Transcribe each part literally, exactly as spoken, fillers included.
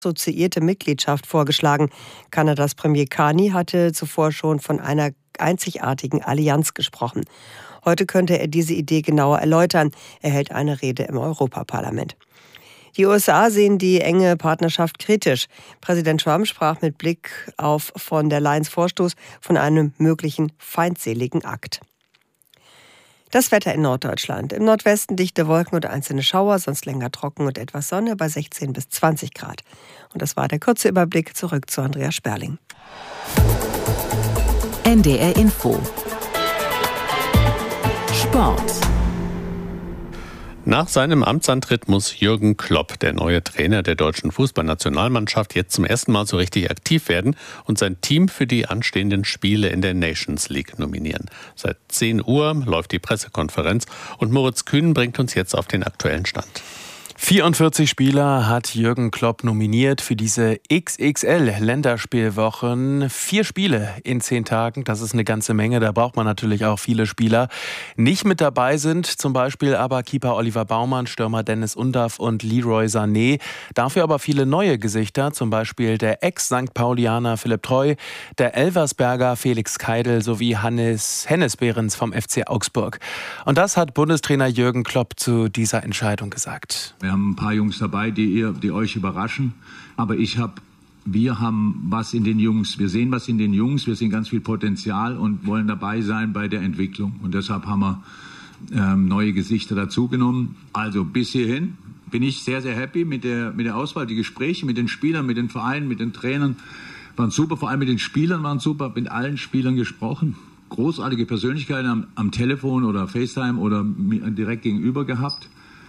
assoziierte Mitgliedschaft vorgeschlagen. Kanadas Premier Carney hatte zuvor schon von einer einzigartigen Allianz gesprochen. Heute könnte er diese Idee genauer erläutern. Er hält eine Rede im Europaparlament. Die U S A sehen die enge Partnerschaft kritisch. Präsident Trump sprach mit Blick auf von der Leyens Vorstoß von einem möglichen feindseligen Akt. Das Wetter in Norddeutschland. Im Nordwesten dichte Wolken und einzelne Schauer, sonst länger trocken und etwas Sonne bei sechzehn bis zwanzig Grad. Und das war der kurze Überblick. Zurück zu Andrea Sperling. N D R Info. Sport. Nach seinem Amtsantritt muss Jürgen Klopp, der neue Trainer der deutschen Fußballnationalmannschaft, jetzt zum ersten Mal so richtig aktiv werden und sein Team für die anstehenden Spiele in der Nations League nominieren. Seit zehn Uhr läuft die Pressekonferenz und Moritz Kühn bringt uns jetzt auf den aktuellen Stand. vierundvierzig Spieler hat Jürgen Klopp nominiert für diese X X L-Länderspielwochen. Vier Spiele in zehn Tagen, das ist eine ganze Menge. Da braucht man natürlich auch viele Spieler. Nicht mit dabei sind zum Beispiel aber Keeper Oliver Baumann, Stürmer Dennis Undaff und Leroy Sané. Dafür aber viele neue Gesichter, zum Beispiel der Ex-Sankt Paulianer Philipp Treu, der Elversberger Felix Keidel sowie Hannes Hennes Behrens vom F C Augsburg. Und das hat Bundestrainer Jürgen Klopp zu dieser Entscheidung gesagt. Wir haben ein paar Jungs dabei, die, ihr, die euch überraschen. Aber ich habe, wir haben was in den Jungs. Wir sehen was in den Jungs. Wir sehen ganz viel Potenzial und wollen dabei sein bei der Entwicklung. Und deshalb haben wir ähm, neue Gesichter dazugenommen. Also bis hierhin bin ich sehr, sehr happy mit der, mit der Auswahl. Die Gespräche mit den Spielern, mit den Vereinen, mit den Trainern waren super. Vor allem mit den Spielern waren super. Mit allen Spielern gesprochen. Großartige Persönlichkeiten am, am Telefon oder FaceTime oder direkt gegenüber gehabt.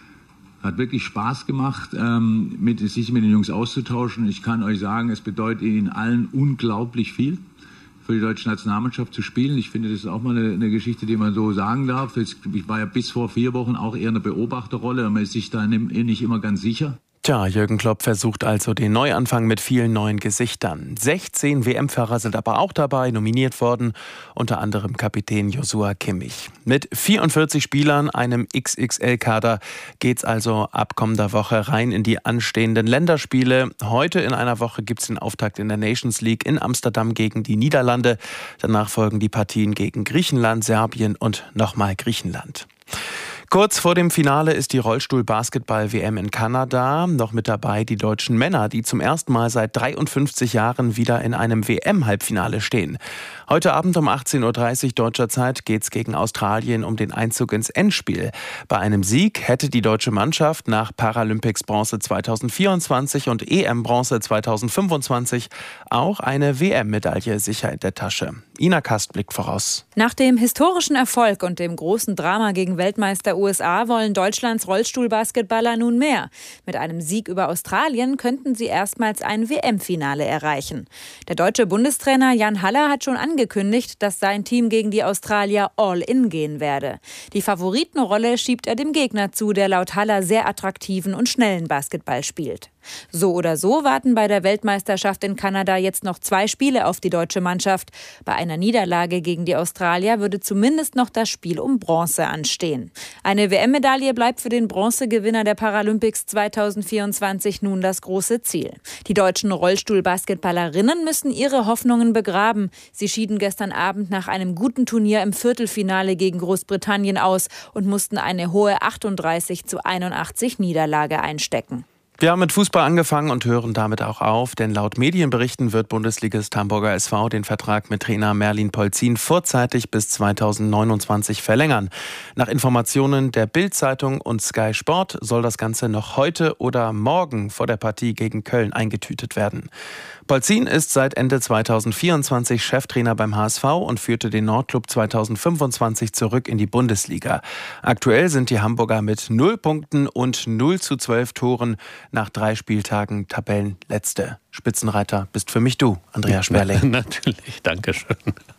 Hat wirklich Spaß gemacht, ähm, mit, sich mit den Jungs auszutauschen. Ich kann euch sagen, es bedeutet ihnen allen unglaublich viel, für die deutsche Nationalmannschaft zu spielen. Ich finde, das ist auch mal eine, eine Geschichte, die man so sagen darf. Ich war ja bis vor vier Wochen auch eher eine Beobachterrolle und man ist sich da nicht immer ganz sicher. Tja, Jürgen Klopp versucht also den Neuanfang mit vielen neuen Gesichtern. sechzehn W M-Fahrer sind aber auch dabei, nominiert worden, unter anderem Kapitän Joshua Kimmich. Mit vierundvierzig Spielern, einem X X L-Kader, geht's also ab kommender Woche rein in die anstehenden Länderspiele. Heute in einer Woche gibt's den Auftakt in der Nations League in Amsterdam gegen die Niederlande. Danach folgen die Partien gegen Griechenland, Serbien und nochmal Griechenland. Kurz vor dem Finale ist die Rollstuhl-Basketball-W M in Kanada. Noch mit dabei die deutschen Männer, die zum ersten Mal seit dreiundfünfzig Jahren wieder in einem W M-Halbfinale stehen. Heute Abend um achtzehn Uhr dreißig deutscher Zeit geht's gegen Australien um den Einzug ins Endspiel. Bei einem Sieg hätte die deutsche Mannschaft nach Paralympics Bronze zweitausendvierundzwanzig und E M-Bronze zweitausendfünfundzwanzig auch eine W M-Medaille sicher in der Tasche. Ina Kast blickt voraus. Nach dem historischen Erfolg und dem großen Drama gegen Weltmeister U S A wollen Deutschlands Rollstuhlbasketballer nun mehr. Mit einem Sieg über Australien könnten sie erstmals ein W M-Finale erreichen. Der deutsche Bundestrainer Jan Haller hat schon angekündigt, dass sein Team gegen die Australier all-in gehen werde. Die Favoritenrolle schiebt er dem Gegner zu, der laut Haller sehr attraktiven und schnellen Basketball spielt. So oder so warten bei der Weltmeisterschaft in Kanada jetzt noch zwei Spiele auf die deutsche Mannschaft. Bei einer Niederlage gegen die Australier würde zumindest noch das Spiel um Bronze anstehen. Eine W M-Medaille bleibt für den Bronzegewinner der Paralympics zweitausendvierundzwanzig nun das große Ziel. Die deutschen Rollstuhl-Basketballerinnen müssen ihre Hoffnungen begraben. Sie schieden gestern Abend nach einem guten Turnier im Viertelfinale gegen Großbritannien aus und mussten eine hohe achtunddreißig zu einundachtzig Niederlage einstecken. Wir haben mit Fußball angefangen und hören damit auch auf, denn laut Medienberichten wird Bundesligist Hamburger S V den Vertrag mit Trainer Merlin Polzin vorzeitig bis zweitausendneunundzwanzig verlängern. Nach Informationen der Bild-Zeitung und Sky Sport soll das Ganze noch heute oder morgen vor der Partie gegen Köln eingetütet werden. Polzin ist seit Ende zweitausendvierundzwanzig Cheftrainer beim H S V und führte den Nordclub zweitausendfünfundzwanzig zurück in die Bundesliga. Aktuell sind die Hamburger mit null Punkten und null zu zwölf Toren nach drei Spieltagen Tabellenletzte. Spitzenreiter bist für mich du, Andrea Sperling. Natürlich, danke schön.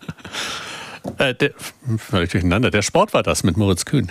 Äh, der, völlig durcheinander. Der Sport war das mit Moritz Kühn.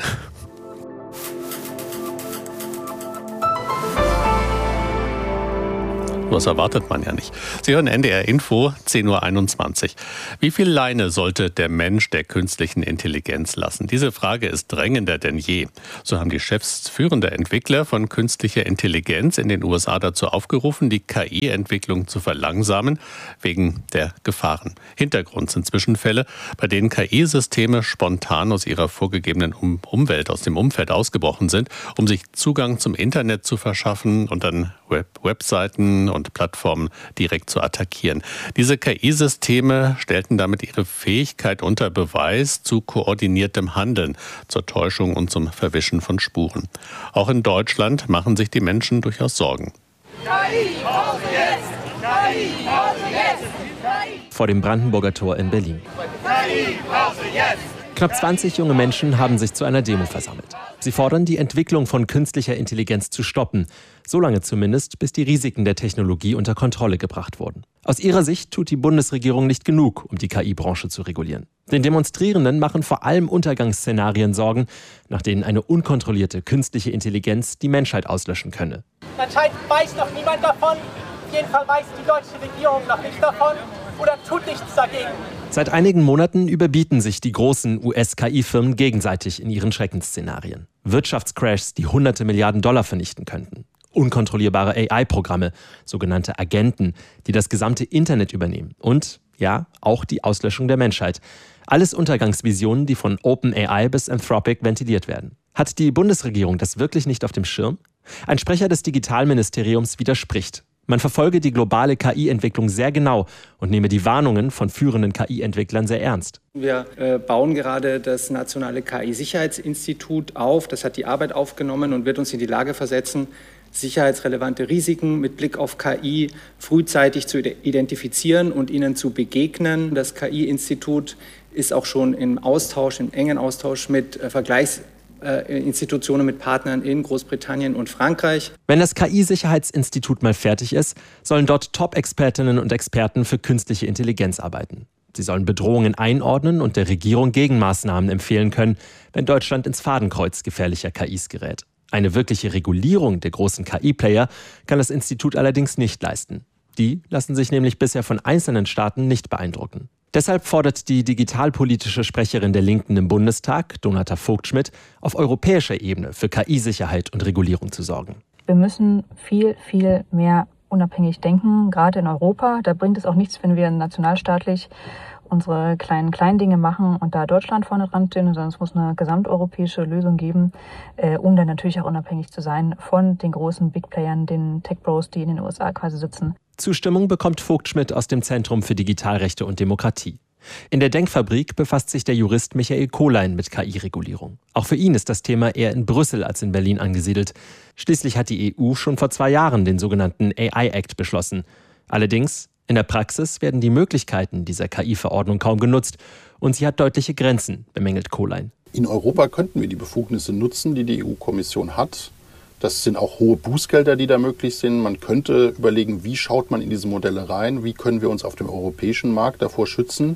Was erwartet man ja nicht. Sie hören N D R Info, zehn Uhr einundzwanzig. Wie viel Leine sollte der Mensch der künstlichen Intelligenz lassen? Diese Frage ist drängender denn je. So haben die Chefs führender Entwickler von künstlicher Intelligenz in den U S A dazu aufgerufen, die K I-Entwicklung zu verlangsamen, wegen der Gefahren. Hintergrund sind Zwischenfälle, bei denen K I-Systeme spontan aus ihrer vorgegebenen um- Umwelt, aus dem Umfeld ausgebrochen sind, um sich Zugang zum Internet zu verschaffen und dann Web- Webseiten und Plattformen direkt zu attackieren. Diese K I-Systeme stellten damit ihre Fähigkeit unter Beweis zu koordiniertem Handeln, zur Täuschung und zum Verwischen von Spuren. Auch in Deutschland machen sich die Menschen durchaus Sorgen. K I, Pause jetzt! K I, Pause jetzt! Vor dem Brandenburger Tor in Berlin. K I, Pause jetzt! Knapp zwanzig junge Menschen haben sich zu einer Demo versammelt. Sie fordern, die Entwicklung von künstlicher Intelligenz zu stoppen. So lange zumindest, bis die Risiken der Technologie unter Kontrolle gebracht wurden. Aus ihrer Sicht tut die Bundesregierung nicht genug, um die K I-Branche zu regulieren. Den Demonstrierenden machen vor allem Untergangsszenarien Sorgen, nach denen eine unkontrollierte künstliche Intelligenz die Menschheit auslöschen könne. Anscheinend weiß noch niemand davon. Auf jeden Fall weiß die deutsche Regierung noch nichts davon oder tut nichts dagegen. Seit einigen Monaten überbieten sich die großen U S-K I-Firmen gegenseitig in ihren Schreckensszenarien. Wirtschaftscrashs, die hunderte Milliarden Dollar vernichten könnten. Unkontrollierbare A I-Programme, sogenannte Agenten, die das gesamte Internet übernehmen. Und, ja, auch die Auslöschung der Menschheit. Alles Untergangsvisionen, die von OpenAI bis Anthropic ventiliert werden. Hat die Bundesregierung das wirklich nicht auf dem Schirm? Ein Sprecher des Digitalministeriums widerspricht. Man verfolge die globale K I-Entwicklung sehr genau und nehme die Warnungen von führenden K I-Entwicklern sehr ernst. Wir äh, bauen gerade das Nationale K I-Sicherheitsinstitut auf. Das hat die Arbeit aufgenommen und wird uns in die Lage versetzen, sicherheitsrelevante Risiken mit Blick auf K I frühzeitig zu identifizieren und ihnen zu begegnen. Das K I-Institut ist auch schon im Austausch, im engen Austausch mit äh, Vergleichs Institutionen mit Partnern in Großbritannien und Frankreich. Wenn das K I-Sicherheitsinstitut mal fertig ist, sollen dort Top-Expertinnen und Experten für künstliche Intelligenz arbeiten. Sie sollen Bedrohungen einordnen und der Regierung Gegenmaßnahmen empfehlen können, wenn Deutschland ins Fadenkreuz gefährlicher K Is gerät. Eine wirkliche Regulierung der großen K I-Player kann das Institut allerdings nicht leisten. Die lassen sich nämlich bisher von einzelnen Staaten nicht beeindrucken. Deshalb fordert die digitalpolitische Sprecherin der Linken im Bundestag, Donata Vogt-Schmidt, auf europäischer Ebene für K I-Sicherheit und Regulierung zu sorgen. Wir müssen viel, viel mehr unabhängig denken, gerade in Europa. Da bringt es auch nichts, wenn wir nationalstaatlich unsere kleinen, kleinen Dinge machen und da Deutschland vorne dran stehen, sondern es muss eine gesamteuropäische Lösung geben, äh, um dann natürlich auch unabhängig zu sein von den großen Big Playern, den Tech Bros, die in den U S A quasi sitzen. Zustimmung bekommt Vogt-Schmidt aus dem Zentrum für Digitalrechte und Demokratie. In der Denkfabrik befasst sich der Jurist Michael Kohlein mit K I-Regulierung. Auch für ihn ist das Thema eher in Brüssel als in Berlin angesiedelt. Schließlich hat die E U schon vor zwei Jahren den sogenannten A I-Act beschlossen. Allerdings, in der Praxis werden die Möglichkeiten dieser K I-Verordnung kaum genutzt und sie hat deutliche Grenzen, bemängelt Kohlein. In Europa könnten wir die Befugnisse nutzen, die die E U-Kommission hat. Das sind auch hohe Bußgelder, die da möglich sind. Man könnte überlegen, wie schaut man in diese Modelle rein, wie können wir uns auf dem europäischen Markt davor schützen.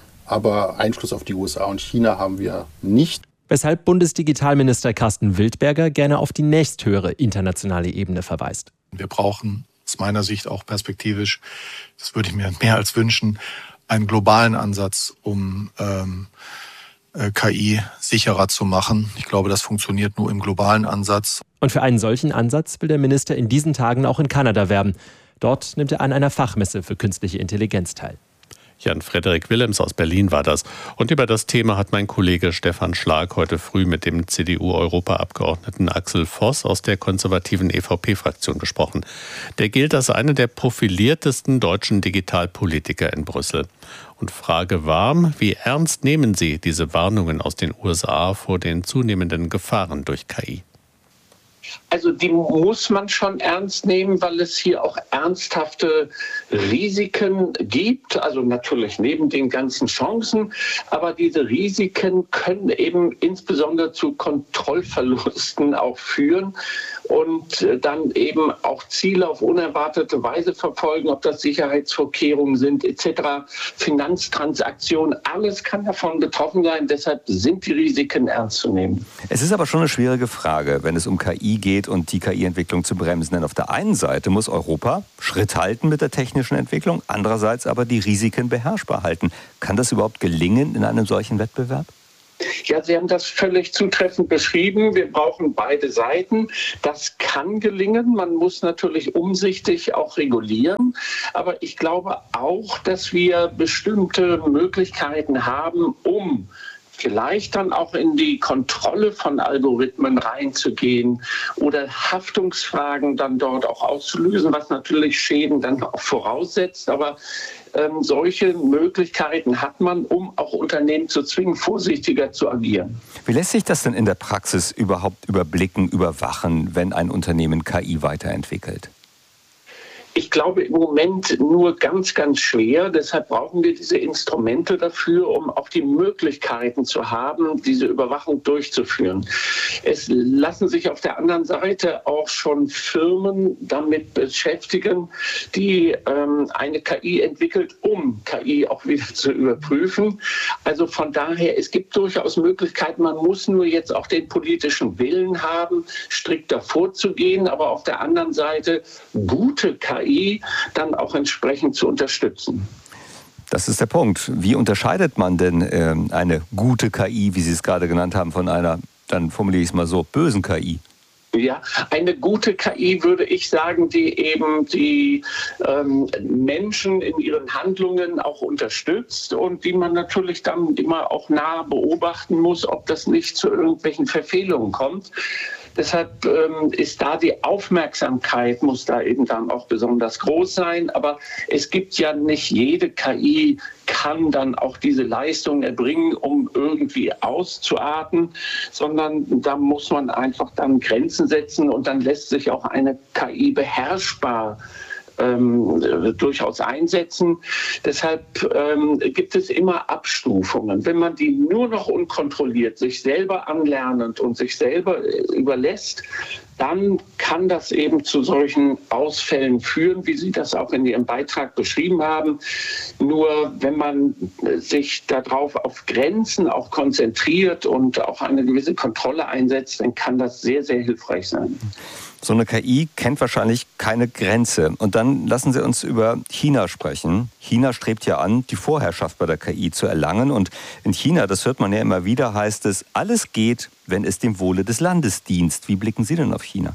Aber Einfluss auf die U S A und China haben wir nicht. Weshalb Bundesdigitalminister Carsten Wildberger gerne auf die nächsthöhere internationale Ebene verweist. Wir brauchen aus meiner Sicht auch perspektivisch, das würde ich mir mehr als wünschen, einen globalen Ansatz, um ähm, K I sicherer zu machen. Ich glaube, das funktioniert nur im globalen Ansatz. Und für einen solchen Ansatz will der Minister in diesen Tagen auch in Kanada werben. Dort nimmt er an einer Fachmesse für künstliche Intelligenz teil. Jan-Frederik Willems aus Berlin war das. Und über das Thema hat mein Kollege Stefan Schlag heute früh mit dem C D U-Europaabgeordneten Axel Voss aus der konservativen E V P-Fraktion gesprochen. Der gilt als einer der profiliertesten deutschen Digitalpolitiker in Brüssel. Und Frage war, wie ernst nehmen Sie diese Warnungen aus den U S A vor den zunehmenden Gefahren durch K I? Also die muss man schon ernst nehmen, weil es hier auch ernsthafte Risiken gibt. Also natürlich neben den ganzen Chancen. Aber diese Risiken können eben insbesondere zu Kontrollverlusten auch führen. und dann eben auch Ziele auf unerwartete Weise verfolgen, ob das Sicherheitsvorkehrungen sind et cetera, Finanztransaktionen, alles kann davon betroffen sein. Deshalb sind die Risiken ernst zu nehmen. Es ist aber schon eine schwierige Frage, wenn es um K I geht und die K I-Entwicklung zu bremsen. Denn auf der einen Seite muss Europa Schritt halten mit der technischen Entwicklung, andererseits aber die Risiken beherrschbar halten. Kann das überhaupt gelingen in einem solchen Wettbewerb? Ja, Sie haben das völlig zutreffend beschrieben. Wir brauchen beide Seiten. Das kann gelingen. Man muss natürlich umsichtig auch regulieren. Aber ich glaube auch, dass wir bestimmte Möglichkeiten haben, um vielleicht dann auch in die Kontrolle von Algorithmen reinzugehen oder Haftungsfragen dann dort auch auszulösen, was natürlich Schäden dann auch voraussetzt. Aber ähm, solche Möglichkeiten hat man, um auch Unternehmen zu zwingen, vorsichtiger zu agieren. Wie lässt sich das denn in der Praxis überhaupt überblicken, überwachen, wenn ein Unternehmen K I weiterentwickelt? Ich glaube im Moment nur ganz, ganz schwer. Deshalb brauchen wir diese Instrumente dafür, um auch die Möglichkeiten zu haben, diese Überwachung durchzuführen. Es lassen sich auf der anderen Seite auch schon Firmen damit beschäftigen, die ähm, eine K I entwickelt, um K I auch wieder zu überprüfen. Also von daher, es gibt durchaus Möglichkeiten. Man muss nur jetzt auch den politischen Willen haben, strikter vorzugehen, aber auf der anderen Seite gute K I dann auch entsprechend zu unterstützen. Das ist der Punkt. Wie unterscheidet man denn äh, eine gute K I, wie Sie es gerade genannt haben, von einer, dann formuliere ich es mal so, bösen K I? Ja, eine gute K I würde ich sagen, die eben die ähm, Menschen in ihren Handlungen auch unterstützt und die man natürlich dann immer auch nah beobachten muss, ob das nicht zu irgendwelchen Verfehlungen kommt. Deshalb ähm, ist da die Aufmerksamkeit, muss da eben dann auch besonders groß sein. Aber es gibt ja nicht jede K I kann dann auch diese Leistung erbringen, um irgendwie auszuarten, sondern da muss man einfach dann Grenzen setzen und dann lässt sich auch eine K I beherrschbar Ähm, durchaus einsetzen. Deshalb ähm, gibt es immer Abstufungen. Wenn man die nur noch unkontrolliert, sich selber anlernend und sich selber überlässt, dann kann das eben zu solchen Ausfällen führen, wie Sie das auch in Ihrem Beitrag beschrieben haben. Nur wenn man sich darauf auf Grenzen auch konzentriert und auch eine gewisse Kontrolle einsetzt, dann kann das sehr, sehr hilfreich sein. So eine K I kennt wahrscheinlich keine Grenze. Und dann lassen Sie uns über China sprechen. China strebt ja an, die Vorherrschaft bei der K I zu erlangen. Und in China, das hört man ja immer wieder, heißt es, alles geht, wenn es dem Wohle des Landes dient. Wie blicken Sie denn auf China?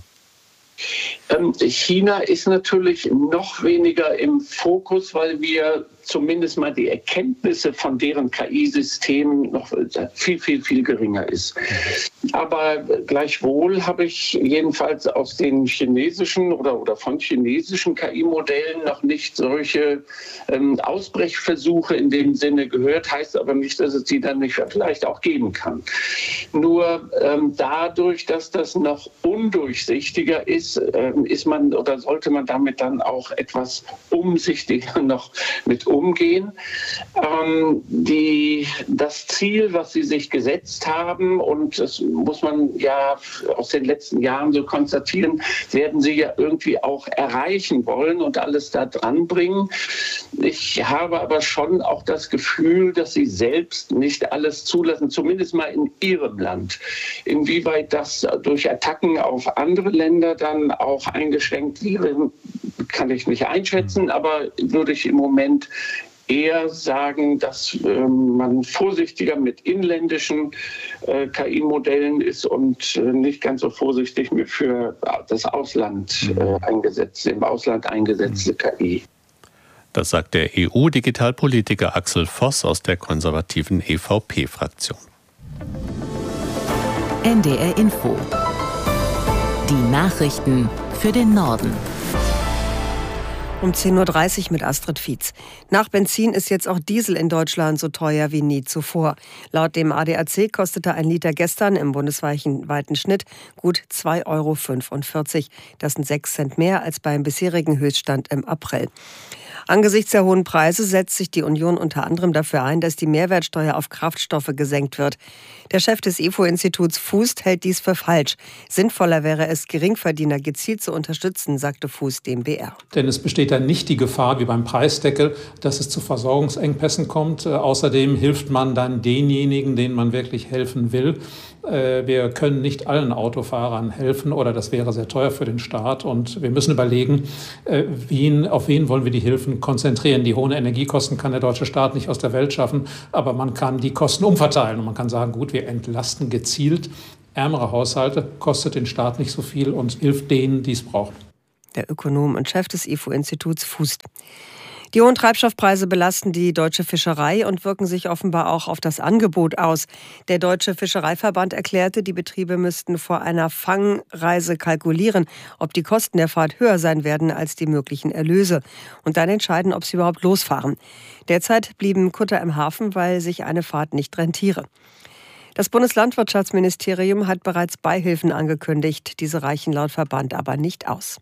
China ist natürlich noch weniger im Fokus, weil wir zumindest mal die Erkenntnisse von deren K I-Systemen noch viel, viel, viel geringer ist. Aber gleichwohl habe ich jedenfalls aus den chinesischen oder, oder von chinesischen K I-Modellen noch nicht solche ähm, Ausbrechversuche in dem Sinne gehört, heißt aber nicht, dass es die dann nicht vielleicht auch geben kann. Nur ähm, dadurch, dass das noch undurchsichtiger ist, ähm, ist man oder sollte man damit dann auch etwas umsichtiger noch mit umgehen. Ähm, die, das Ziel, was sie sich gesetzt haben, und das muss man ja aus den letzten Jahren so konstatieren, werden sie ja irgendwie auch erreichen wollen und alles da dran bringen. Ich habe aber schon auch das Gefühl, dass sie selbst nicht alles zulassen, zumindest mal in ihrem Land. Inwieweit das durch Attacken auf andere Länder dann auch eingeschränkt wäre, kann ich nicht einschätzen, aber würde ich im Moment eher sagen, dass äh, man vorsichtiger mit inländischen äh, K I-Modellen ist und äh, nicht ganz so vorsichtig mit für das Ausland äh, eingesetzte, im Ausland eingesetzte K I. Das sagt der E U-Digitalpolitiker Axel Voss aus der konservativen E V P-Fraktion. N D R Info. Die Nachrichten für den Norden. Um zehn Uhr dreißig mit Astrid Fietz. Nach Benzin ist jetzt auch Diesel in Deutschland so teuer wie nie zuvor. Laut dem A D A C kostete ein Liter gestern im bundesweiten Schnitt gut zwei Euro fünfundvierzig. Das sind sechs Cent mehr als beim bisherigen Höchststand im April. Angesichts der hohen Preise setzt sich die Union unter anderem dafür ein, dass die Mehrwertsteuer auf Kraftstoffe gesenkt wird. Der Chef des I F O-Instituts Fuß hält dies für falsch. Sinnvoller wäre es, Geringverdiener gezielt zu unterstützen, sagte Fuß dem B R. Denn es besteht dann nicht die Gefahr wie beim Preisdeckel, dass es zu Versorgungsengpässen kommt. Äh, außerdem hilft man dann denjenigen, denen man wirklich helfen will. Äh, wir können nicht allen Autofahrern helfen oder das wäre sehr teuer für den Staat. Und wir müssen überlegen, äh, wen, auf wen wollen wir die Hilfen konzentrieren. Die hohen Energiekosten kann der deutsche Staat nicht aus der Welt schaffen, aber man kann die Kosten umverteilen und man kann sagen, gut, wir entlasten gezielt ärmere Haushalte, kostet den Staat nicht so viel und hilft denen, die es brauchen. Der Ökonom und Chef des I F O-Instituts Fuß. Die hohen Treibstoffpreise belasten die deutsche Fischerei und wirken sich offenbar auch auf das Angebot aus. Der Deutsche Fischereiverband erklärte, die Betriebe müssten vor einer Fangreise kalkulieren, ob die Kosten der Fahrt höher sein werden als die möglichen Erlöse und dann entscheiden, ob sie überhaupt losfahren. Derzeit blieben Kutter im Hafen, weil sich eine Fahrt nicht rentiere. Das Bundeslandwirtschaftsministerium hat bereits Beihilfen angekündigt. Diese reichen laut Verband aber nicht aus.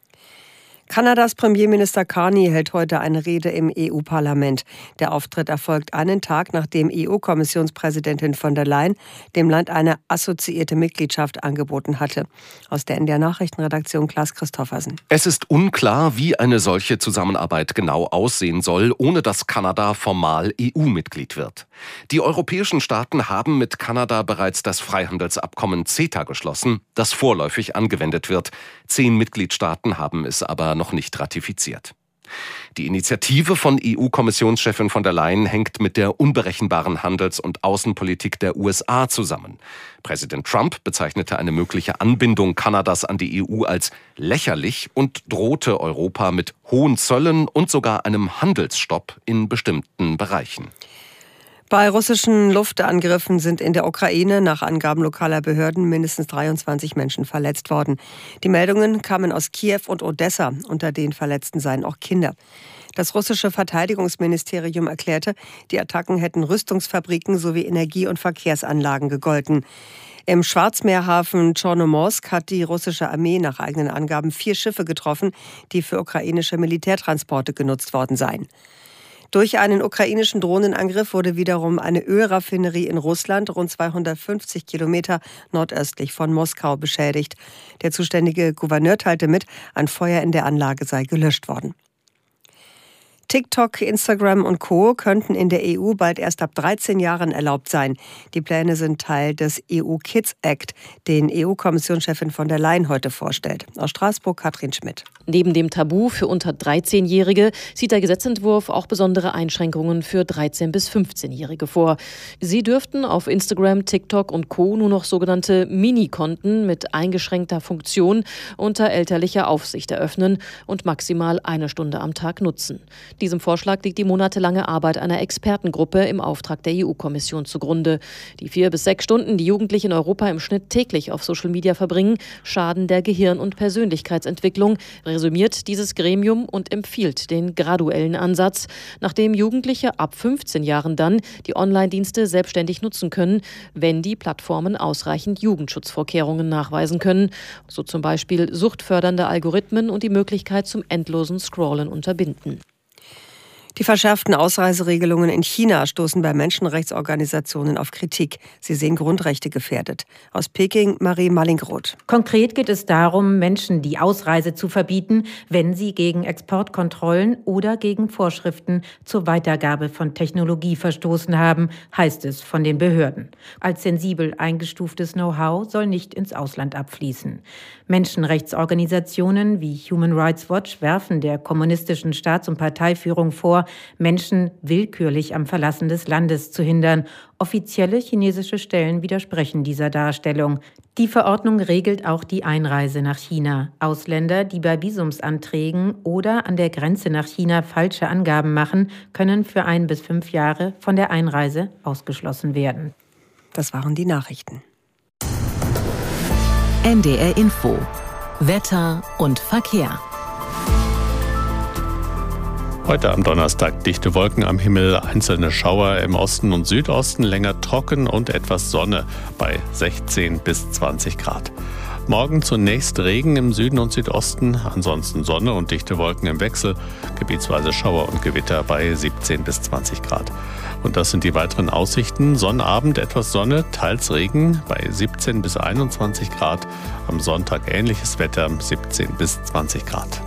Kanadas Premierminister Carney hält heute eine Rede im E U-Parlament. Der Auftritt erfolgt einen Tag, nachdem E U-Kommissionspräsidentin von der Leyen dem Land eine assoziierte Mitgliedschaft angeboten hatte. Aus der N D R-Nachrichtenredaktion Klaas Christoffersen. Es ist unklar, wie eine solche Zusammenarbeit genau aussehen soll, ohne dass Kanada formal E U-Mitglied wird. Die europäischen Staaten haben mit Kanada bereits das Freihandelsabkommen CETA geschlossen, das vorläufig angewendet wird. Zehn Mitgliedstaaten haben es aber noch nicht ratifiziert. Die Initiative von E U-Kommissionschefin von der Leyen hängt mit der unberechenbaren Handels- und Außenpolitik der U S A zusammen. Präsident Trump bezeichnete eine mögliche Anbindung Kanadas an die E U als lächerlich und drohte Europa mit hohen Zöllen und sogar einem Handelsstopp in bestimmten Bereichen. Bei russischen Luftangriffen sind in der Ukraine nach Angaben lokaler Behörden mindestens dreiundzwanzig Menschen verletzt worden. Die Meldungen kamen aus Kiew und Odessa. Unter den Verletzten seien auch Kinder. Das russische Verteidigungsministerium erklärte, die Attacken hätten Rüstungsfabriken sowie Energie- und Verkehrsanlagen gegolten. Im Schwarzmeerhafen Chornomorsk hat die russische Armee nach eigenen Angaben vier Schiffe getroffen, die für ukrainische Militärtransporte genutzt worden seien. Durch einen ukrainischen Drohnenangriff wurde wiederum eine Ölraffinerie in Russland rund zweihundertfünfzig Kilometer nordöstlich von Moskau beschädigt. Der zuständige Gouverneur teilte mit, ein Feuer in der Anlage sei gelöscht worden. TikTok, Instagram und Co. könnten in der E U bald erst ab dreizehn Jahren erlaubt sein. Die Pläne sind Teil des E U Kids Act, den E U-Kommissionschefin von der Leyen heute vorstellt. Aus Straßburg Katrin Schmidt. Neben dem Tabu für unter dreizehnjährige sieht der Gesetzentwurf auch besondere Einschränkungen für dreizehn- bis fünfzehnjährige vor. Sie dürften auf Instagram, TikTok und Co. nur noch sogenannte Mini-Konten mit eingeschränkter Funktion unter elterlicher Aufsicht eröffnen und maximal eine Stunde am Tag nutzen. Diesem Vorschlag liegt die monatelange Arbeit einer Expertengruppe im Auftrag der E U-Kommission zugrunde. Die vier bis sechs Stunden, die Jugendliche in Europa im Schnitt täglich auf Social Media verbringen, schaden der Gehirn- und Persönlichkeitsentwicklung, resümiert dieses Gremium und empfiehlt den graduellen Ansatz, nachdem Jugendliche ab fünfzehn Jahren dann die Online-Dienste selbstständig nutzen können, wenn die Plattformen ausreichend Jugendschutzvorkehrungen nachweisen können, so zum Beispiel suchtfördernde Algorithmen und die Möglichkeit zum endlosen Scrollen unterbinden. Die verschärften Ausreiseregelungen in China stoßen bei Menschenrechtsorganisationen auf Kritik. Sie sehen Grundrechte gefährdet. Aus Peking Marie Mallingroth. Konkret geht es darum, Menschen die Ausreise zu verbieten, wenn sie gegen Exportkontrollen oder gegen Vorschriften zur Weitergabe von Technologie verstoßen haben, heißt es von den Behörden. Als sensibel eingestuftes Know-how soll nicht ins Ausland abfließen. Menschenrechtsorganisationen wie Human Rights Watch werfen der kommunistischen Staats- und Parteiführung vor, Menschen willkürlich am Verlassen des Landes zu hindern. Offizielle chinesische Stellen widersprechen dieser Darstellung. Die Verordnung regelt auch die Einreise nach China. Ausländer, die bei Visumsanträgen oder an der Grenze nach China falsche Angaben machen, können für ein bis fünf Jahre von der Einreise ausgeschlossen werden. Das waren die Nachrichten. N D R Info. Wetter und Verkehr. Heute am Donnerstag dichte Wolken am Himmel, einzelne Schauer im Osten und Südosten, länger trocken und etwas Sonne bei sechzehn bis zwanzig Grad. Morgen zunächst Regen im Süden und Südosten, ansonsten Sonne und dichte Wolken im Wechsel, gebietsweise Schauer und Gewitter bei siebzehn bis zwanzig Grad. Und das sind die weiteren Aussichten. Sonnabend etwas Sonne, teils Regen bei siebzehn bis einundzwanzig Grad. Am Sonntag ähnliches Wetter, siebzehn bis zwanzig Grad.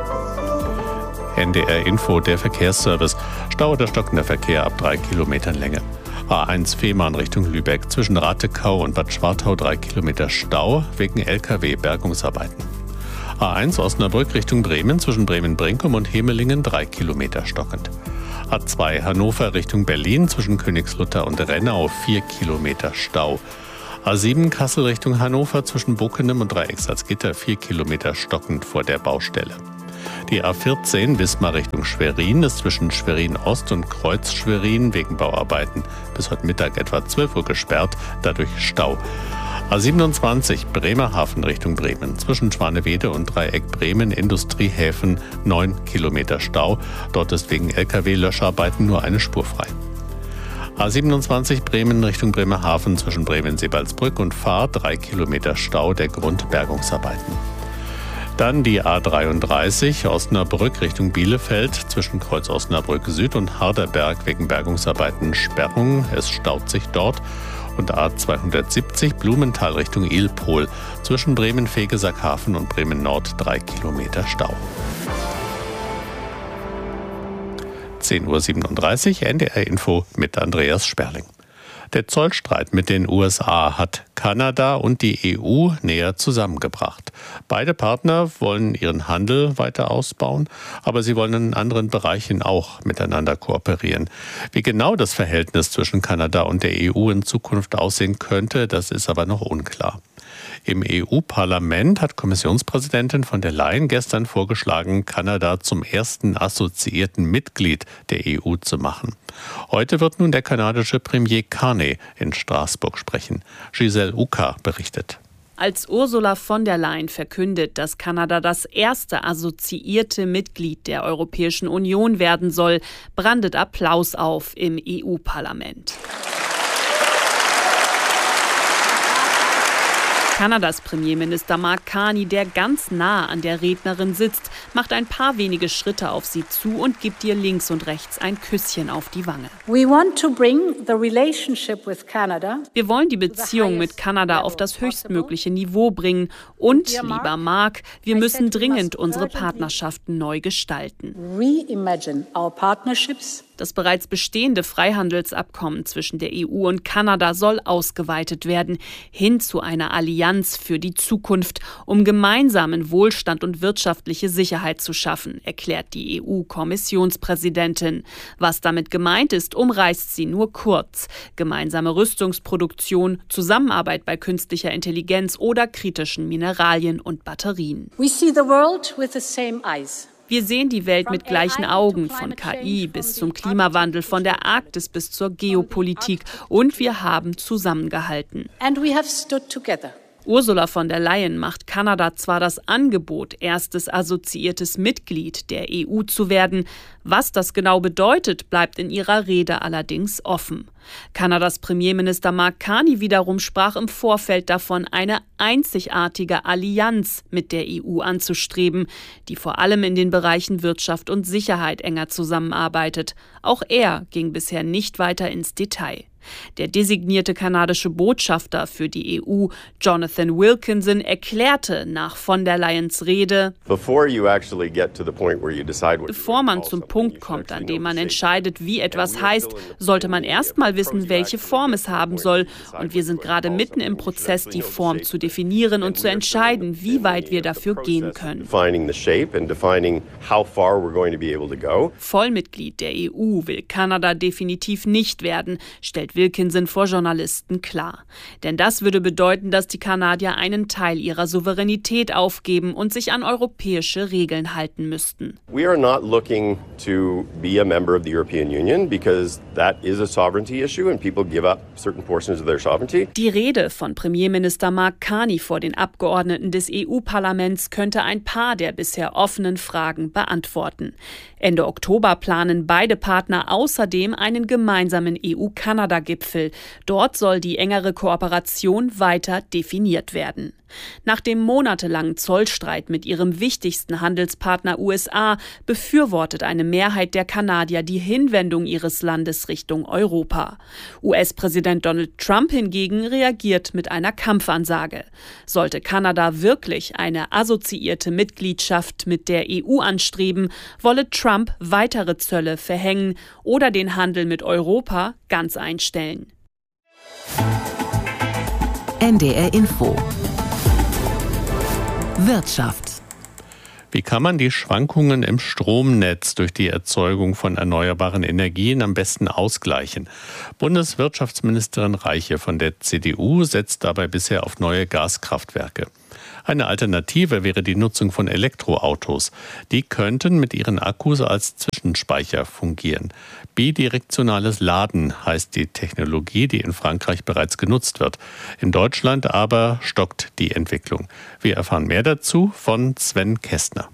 N D R Info, der Verkehrsservice. Stau oder stockender Verkehr ab drei Kilometern Länge. A eins Fehmarn Richtung Lübeck. Zwischen Ratekau und Bad Schwartau drei Kilometer Stau wegen L K W-Bergungsarbeiten. A eins Osnabrück Richtung Bremen. Zwischen Bremen-Brinkum und Hemelingen drei Kilometer stockend. A zwei Hannover Richtung Berlin. Zwischen Königslutter und Rennau vier Kilometer Stau. A sieben Kassel Richtung Hannover. Zwischen Bockenem und Dreiecksalzgitter vier Kilometer stockend vor der Baustelle. Die A vierzehn Wismar Richtung Schwerin ist zwischen Schwerin-Ost und Kreuz-Schwerin wegen Bauarbeiten bis heute Mittag etwa zwölf Uhr gesperrt, dadurch Stau. A siebenundzwanzig Bremerhaven Richtung Bremen. Zwischen Schwanewede und Dreieck Bremen Industriehäfen neun Kilometer Stau. Dort ist wegen L K W-Löscharbeiten nur eine Spur frei. A siebenundzwanzig Bremen Richtung Bremerhaven zwischen Bremen-Sebalsbrück und Fahr drei Kilometer Stau der Grund Bergungsarbeiten. Dann die A dreiunddreißig Osnabrück Richtung Bielefeld zwischen Kreuz Osnabrück Süd und Harderberg wegen Bergungsarbeiten Sperrung. Es staut sich dort. Und A zweihundertsiebzig Blumenthal Richtung Ilpol zwischen Bremen-Vegesackhafen und Bremen-Nord drei Kilometer Stau. zehn Uhr siebenunddreißig N D R Info mit Andreas Sperling. Der Zollstreit mit den U S A hat Kanada und die E U näher zusammengebracht. Beide Partner wollen ihren Handel weiter ausbauen, aber sie wollen in anderen Bereichen auch miteinander kooperieren. Wie genau das Verhältnis zwischen Kanada und der E U in Zukunft aussehen könnte, das ist aber noch unklar. Im E U-Parlament hat Kommissionspräsidentin von der Leyen gestern vorgeschlagen, Kanada zum ersten assoziierten Mitglied der E U zu machen. Heute wird nun der kanadische Premier Carney in Straßburg sprechen. Giselle Uka berichtet. Als Ursula von der Leyen verkündet, dass Kanada das erste assoziierte Mitglied der Europäischen Union werden soll, brandet Applaus auf im E U-Parlament. Kanadas Premierminister Mark Carney, der ganz nah an der Rednerin sitzt, macht ein paar wenige Schritte auf sie zu und gibt ihr links und rechts ein Küsschen auf die Wange. We want to bring the relationship with Canada. Wir wollen die Beziehung mit Kanada auf das höchstmögliche Niveau bringen. Und, lieber Mark, wir müssen dringend unsere Partnerschaften neu gestalten. Reimagine our partnerships. Das bereits bestehende Freihandelsabkommen zwischen der E U und Kanada soll ausgeweitet werden, hin zu einer Allianz für die Zukunft, um gemeinsamen Wohlstand und wirtschaftliche Sicherheit zu schaffen, erklärt die E U-Kommissionspräsidentin. Was damit gemeint ist, umreißt sie nur kurz. Gemeinsame Rüstungsproduktion, Zusammenarbeit bei künstlicher Intelligenz oder kritischen Mineralien und Batterien. We see the world with the same eyes. Wir sehen die Welt mit gleichen Augen, von K I bis zum Klimawandel, von der Arktis bis zur Geopolitik. Und wir haben zusammengehalten. And we have stood together. Ursula von der Leyen macht Kanada zwar das Angebot, erstes assoziiertes Mitglied der E U zu werden. Was das genau bedeutet, bleibt in ihrer Rede allerdings offen. Kanadas Premierminister Mark Carney wiederum sprach im Vorfeld davon, eine einzigartige Allianz mit der E U anzustreben, die vor allem in den Bereichen Wirtschaft und Sicherheit enger zusammenarbeitet. Auch er ging bisher nicht weiter ins Detail. Der designierte kanadische Botschafter für die E U, Jonathan Wilkinson, erklärte nach von der Leyens Rede: Bevor man zum Punkt kommt, an dem man entscheidet, wie etwas heißt, sollte man erst mal wissen, welche Form es haben soll. Und wir sind gerade mitten im Prozess, die Form zu definieren und zu entscheiden, wie weit wir dafür gehen können. Vollmitglied der E U will Kanada definitiv nicht werden, stellt Wilkinson vor Journalisten klar. Denn das würde bedeuten, dass die Kanadier einen Teil ihrer Souveränität aufgeben und sich an europäische Regeln halten müssten. We are not looking to be a member of the European Union because that is a sovereignty issue and people give up certain portions of their sovereignty. Die Rede von Premierminister Mark Carney vor den Abgeordneten des E U-Parlaments könnte ein paar der bisher offenen Fragen beantworten. Ende Oktober planen beide Partner außerdem einen gemeinsamen E U-Kanada-Gipfel. Dort soll die engere Kooperation weiter definiert werden. Nach dem monatelangen Zollstreit mit ihrem wichtigsten Handelspartner U S A befürwortet eine Mehrheit der Kanadier die Hinwendung ihres Landes Richtung Europa. U S-Präsident Donald Trump hingegen reagiert mit einer Kampfansage. Sollte Kanada wirklich eine assoziierte Mitgliedschaft mit der E U anstreben, wolle Trump weitere Zölle verhängen oder den Handel mit Europa ganz einstellen. N D R Info Wirtschaft. Wie kann man die Schwankungen im Stromnetz durch die Erzeugung von erneuerbaren Energien am besten ausgleichen? Bundeswirtschaftsministerin Reiche von der C D U setzt dabei bisher auf neue Gaskraftwerke. Eine Alternative wäre die Nutzung von Elektroautos. Die könnten mit ihren Akkus als Zwischenspeicher fungieren. Bidirektionales Laden heißt die Technologie, die in Frankreich bereits genutzt wird. In Deutschland aber stockt die Entwicklung. Wir erfahren mehr dazu von Sven Kästner.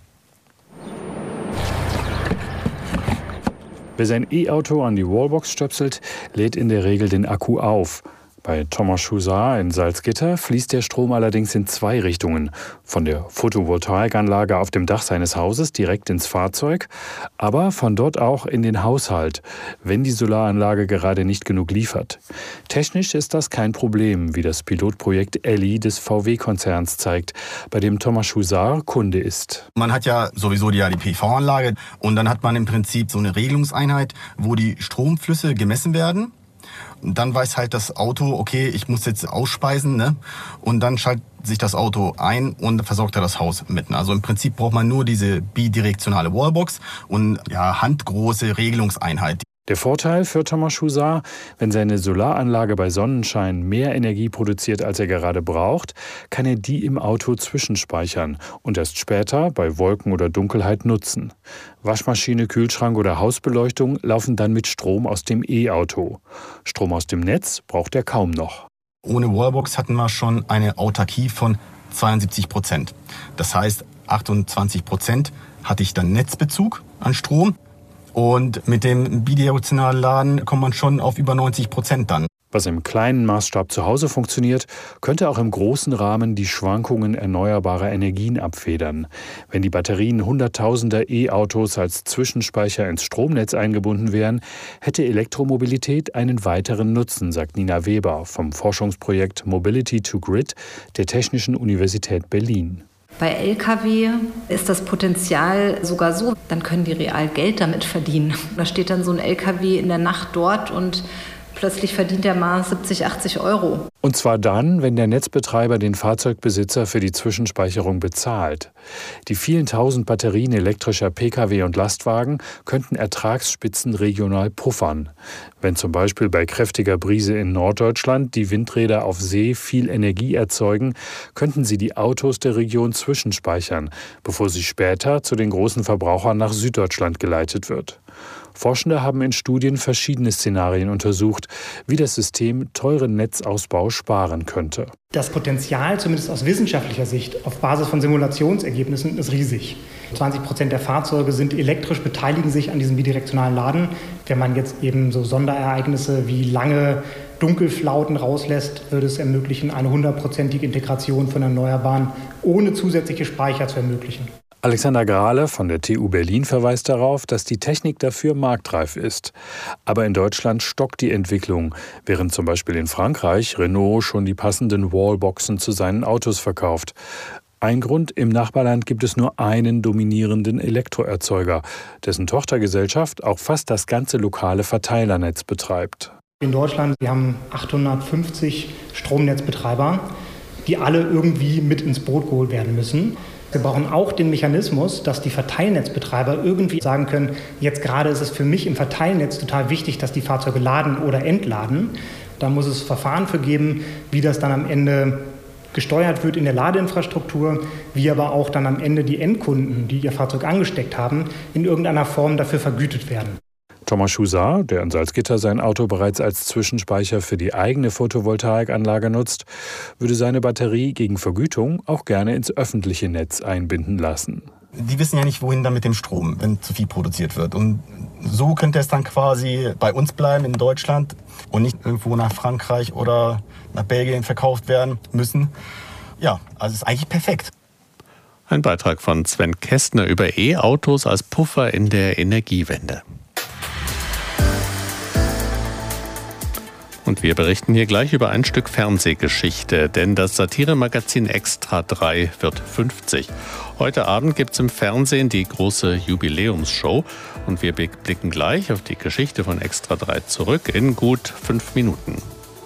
Wer sein E-Auto an die Wallbox stöpselt, lädt in der Regel den Akku auf. Bei Thomas Chousard in Salzgitter fließt der Strom allerdings in zwei Richtungen. Von der Photovoltaikanlage auf dem Dach seines Hauses direkt ins Fahrzeug, aber von dort auch in den Haushalt, wenn die Solaranlage gerade nicht genug liefert. Technisch ist das kein Problem, wie das Pilotprojekt Elli des V W-Konzerns zeigt, bei dem Thomas Chousard Kunde ist. Man hat ja sowieso die, ja, die P V-Anlage und dann hat man im Prinzip so eine Regelungseinheit, wo die Stromflüsse gemessen werden. Und dann weiß halt das Auto, okay, ich muss jetzt ausspeisen, ne? Und dann schaltet sich das Auto ein und versorgt er das Haus mitten. Also im Prinzip braucht man nur diese bidirektionale Wallbox und ja, handgroße Regelungseinheit. Der Vorteil für Thomas Chousard: Wenn seine Solaranlage bei Sonnenschein mehr Energie produziert, als er gerade braucht, kann er die im Auto zwischenspeichern und erst später bei Wolken oder Dunkelheit nutzen. Waschmaschine, Kühlschrank oder Hausbeleuchtung laufen dann mit Strom aus dem E-Auto. Strom aus dem Netz braucht er kaum noch. Ohne Wallbox hatten wir schon eine Autarkie von zweiundsiebzig Prozent. Das heißt, achtundzwanzig Prozent hatte ich dann Netzbezug an Strom. Und mit dem bidirektionalen Laden kommt man schon auf über neunzig Prozent dann. Was im kleinen Maßstab zu Hause funktioniert, könnte auch im großen Rahmen die Schwankungen erneuerbarer Energien abfedern. Wenn die Batterien hunderttausender E-Autos als Zwischenspeicher ins Stromnetz eingebunden wären, hätte Elektromobilität einen weiteren Nutzen, sagt Nina Weber vom Forschungsprojekt Mobility to Grid der Technischen Universität Berlin. Bei L K W ist das Potenzial sogar so, dann können die real Geld damit verdienen. Da steht dann so ein L K W in der Nacht dort und plötzlich verdient er mal siebzig, achtzig Euro. Und zwar dann, wenn der Netzbetreiber den Fahrzeugbesitzer für die Zwischenspeicherung bezahlt. Die vielen tausend Batterien elektrischer P K W und Lastwagen könnten Ertragsspitzen regional puffern. Wenn zum Beispiel bei kräftiger Brise in Norddeutschland die Windräder auf See viel Energie erzeugen, könnten sie die Autos der Region zwischenspeichern, bevor sie später zu den großen Verbrauchern nach Süddeutschland geleitet wird. Forschende haben in Studien verschiedene Szenarien untersucht, wie das System teuren Netzausbau sparen könnte. Das Potenzial, zumindest aus wissenschaftlicher Sicht, auf Basis von Simulationsergebnissen, ist riesig. zwanzig Prozent der Fahrzeuge sind elektrisch, beteiligen sich an diesem bidirektionalen Laden. Wenn man jetzt eben so Sonderereignisse wie lange Dunkelflauten rauslässt, würde es ermöglichen, eine hundertprozentige Integration von Erneuerbaren ohne zusätzliche Speicher zu ermöglichen. Alexander Grahle von der T U Berlin verweist darauf, dass die Technik dafür marktreif ist. Aber in Deutschland stockt die Entwicklung, während zum Beispiel in Frankreich Renault schon die passenden Wallboxen zu seinen Autos verkauft. Ein Grund: Im Nachbarland gibt es nur einen dominierenden Elektroerzeuger, dessen Tochtergesellschaft auch fast das ganze lokale Verteilernetz betreibt. In Deutschland wir haben achthundertfünfzig Stromnetzbetreiber, die alle irgendwie mit ins Boot geholt werden müssen. Wir brauchen auch den Mechanismus, dass die Verteilnetzbetreiber irgendwie sagen können, jetzt gerade ist es für mich im Verteilnetz total wichtig, dass die Fahrzeuge laden oder entladen. Da muss es Verfahren für geben, wie das dann am Ende gesteuert wird in der Ladeinfrastruktur, wie aber auch dann am Ende die Endkunden, die ihr Fahrzeug angesteckt haben, in irgendeiner Form dafür vergütet werden. Thomas Chousard, der in Salzgitter sein Auto bereits als Zwischenspeicher für die eigene Photovoltaikanlage nutzt, würde seine Batterie gegen Vergütung auch gerne ins öffentliche Netz einbinden lassen. Die wissen ja nicht, wohin dann mit dem Strom, wenn zu viel produziert wird. Und so könnte es dann quasi bei uns bleiben in Deutschland und nicht irgendwo nach Frankreich oder nach Belgien verkauft werden müssen. Ja, also ist eigentlich perfekt. Ein Beitrag von Sven Kästner über E-Autos als Puffer in der Energiewende. Und wir berichten hier gleich über ein Stück Fernsehgeschichte, denn das Satiremagazin Extra drei wird fünfzig. Heute Abend gibt es im Fernsehen die große Jubiläumsshow und wir blicken gleich auf die Geschichte von Extra drei zurück in gut fünf Minuten.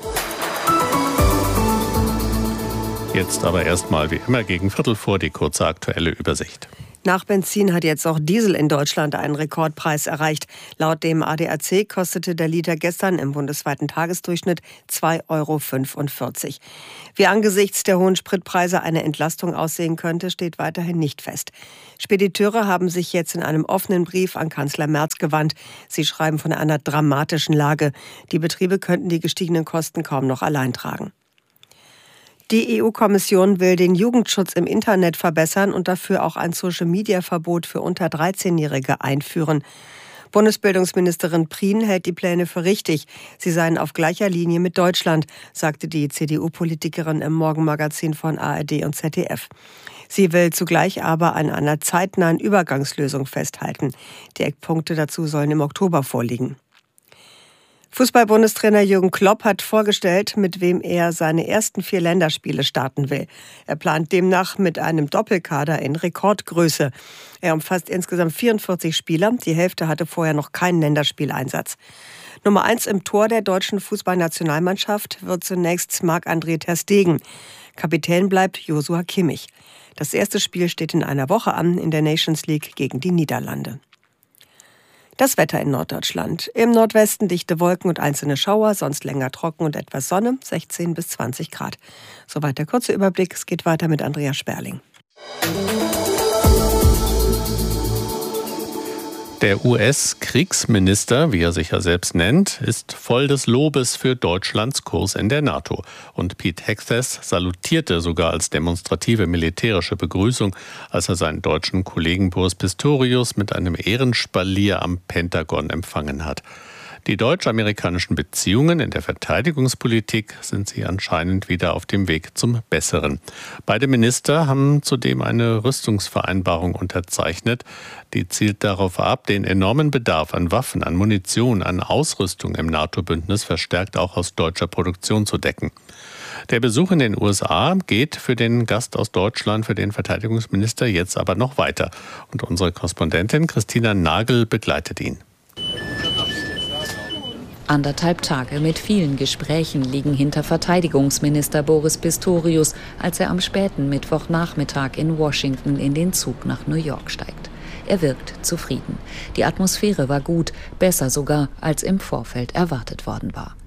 Jetzt aber erstmal wie immer gegen Viertel vor die kurze aktuelle Übersicht. Nach Benzin hat jetzt auch Diesel in Deutschland einen Rekordpreis erreicht. Laut dem A D A C kostete der Liter gestern im bundesweiten Tagesdurchschnitt zwei Euro fünfundvierzig. Wie angesichts der hohen Spritpreise eine Entlastung aussehen könnte, steht weiterhin nicht fest. Spediteure haben sich jetzt in einem offenen Brief an Kanzler Merz gewandt. Sie schreiben von einer dramatischen Lage. Die Betriebe könnten die gestiegenen Kosten kaum noch allein tragen. Die E U-Kommission will den Jugendschutz im Internet verbessern und dafür auch ein Social-Media-Verbot für unter dreizehnjährige einführen. Bundesbildungsministerin Prien hält die Pläne für richtig. Sie seien auf gleicher Linie mit Deutschland, sagte die C D U-Politikerin im Morgenmagazin von A R D und Z D F. Sie will zugleich aber an einer zeitnahen Übergangslösung festhalten. Die Eckpunkte dazu sollen im Oktober vorliegen. Fußball-Bundestrainer Jürgen Klopp hat vorgestellt, mit wem er seine ersten vier Länderspiele starten will. Er plant demnach mit einem Doppelkader in Rekordgröße. Er umfasst insgesamt vierundvierzig Spieler. Die Hälfte hatte vorher noch keinen Länderspieleinsatz. Nummer eins im Tor der deutschen Fußballnationalmannschaft wird zunächst Marc-André ter Stegen. Kapitän bleibt Joshua Kimmich. Das erste Spiel steht in einer Woche an in der Nations League gegen die Niederlande. Das Wetter in Norddeutschland. Im Nordwesten dichte Wolken und einzelne Schauer, sonst länger trocken und etwas Sonne, sechzehn bis zwanzig Grad. Soweit der kurze Überblick. Es geht weiter mit Andreas Sperling. Der U S-Kriegsminister, wie er sich ja selbst nennt, ist voll des Lobes für Deutschlands Kurs in der NATO. Und Pete Hegseth salutierte sogar als demonstrative militärische Begrüßung, als er seinen deutschen Kollegen Boris Pistorius mit einem Ehrenspalier am Pentagon empfangen hat. Die deutsch-amerikanischen Beziehungen in der Verteidigungspolitik sind sie anscheinend wieder auf dem Weg zum Besseren. Beide Minister haben zudem eine Rüstungsvereinbarung unterzeichnet. Die zielt darauf ab, den enormen Bedarf an Waffen, an Munition, an Ausrüstung im NATO-Bündnis verstärkt auch aus deutscher Produktion zu decken. Der Besuch in den U S A geht für den Gast aus Deutschland, für den Verteidigungsminister, jetzt aber noch weiter. Und unsere Korrespondentin Christina Nagel begleitet ihn. Anderthalb Tage mit vielen Gesprächen liegen hinter Verteidigungsminister Boris Pistorius, als er am späten Mittwochnachmittag in Washington in den Zug nach New York steigt. Er wirkt zufrieden. Die Atmosphäre war gut, besser sogar, als im Vorfeld erwartet worden war.